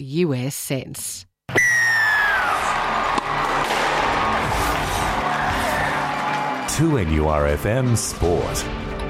US cents. To NURFM Sport.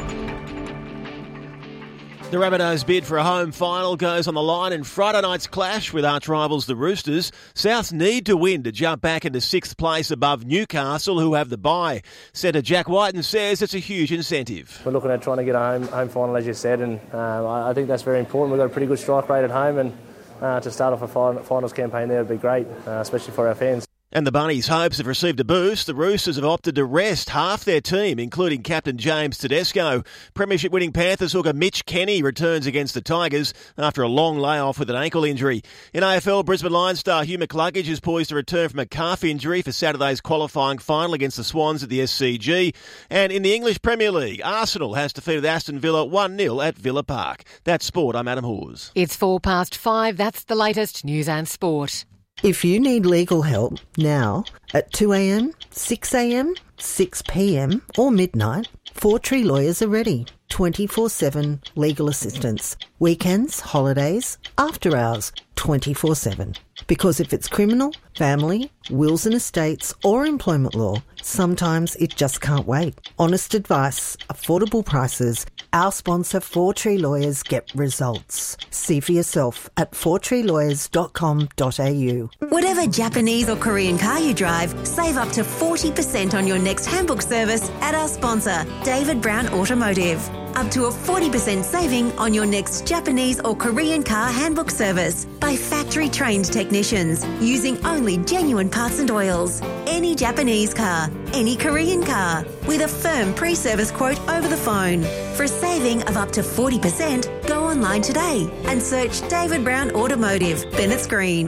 The Rabbitohs' bid for a home final goes on the line in Friday night's clash with arch rivals the Roosters. Souths need to win to jump back into sixth place above Newcastle, who have the bye. Centre Jack Whiten says it's a huge incentive. We're looking at trying to get a home final, as you said, and I think that's very important. We've got a pretty good strike rate at home, and to start off a finals campaign there would be great, especially for our fans. And the Bunnies' hopes have received a boost. The Roosters have opted to rest half their team, including captain James Tedesco. Premiership-winning Panthers hooker Mitch Kenny returns against the Tigers after a long layoff with an ankle injury. In AFL, Brisbane Lions star Hugh McCluggage is poised to return from a calf injury for Saturday's qualifying final against the Swans at the SCG. And in the English Premier League, Arsenal has defeated Aston Villa 1-0 at Villa Park. That's sport. I'm Adam Hawes. It's 5:04. That's the latest news and sport. If you need legal help now at 2 a.m, 6 a.m, 6 p.m. or midnight, Four Tree Lawyers are ready. 24/7 legal assistance. Weekends, holidays, after hours, 24/7. Because if it's criminal, family, wills and estates or employment law, sometimes it just can't wait. Honest advice, affordable prices. Our sponsor, Four Tree Lawyers, get results. See for yourself at fourtreelawyers.com.au. Whatever Japanese or Korean car you drive, save up to 40% on your next handbook service at our sponsor, David Brown Automotive. Up to a 40% saving on your next Japanese or Korean car handbook service by factory-trained technicians using only genuine parts and oils. Any Japanese car, any Korean car, with a firm pre-service quote over the phone. For a saving of up to 40%, go online today and search David Brown Automotive, Bennett's Green.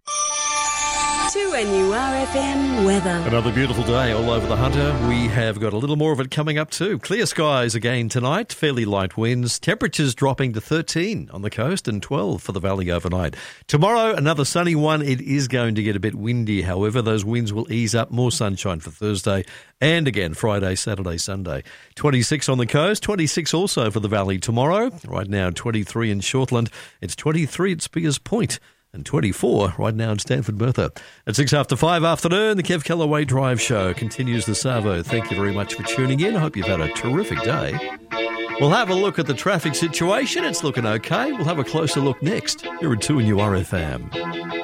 2NURFM weather. Another beautiful day all over the Hunter. We have got a little more of it coming up too. Clear skies again tonight, fairly light winds. Temperatures dropping to 13 on the coast and 12 for the valley overnight. Tomorrow, another sunny one. It is going to get a bit windy, however. Those winds will ease up. More sunshine for Thursday and again Friday, Saturday, Sunday. 26 on the coast, 26 also for the valley tomorrow. Right now, 23 in Shortland. It's 23 at Spears Point. And 24 right now in Stanford Bertha. At 5:06 afternoon, the Kev Callaway Drive Show continues the Savo. Thank you very much for tuning in. I hope you've had a terrific day. We'll have a look at the traffic situation. It's looking okay. We'll have a closer look next here at 2NURFM.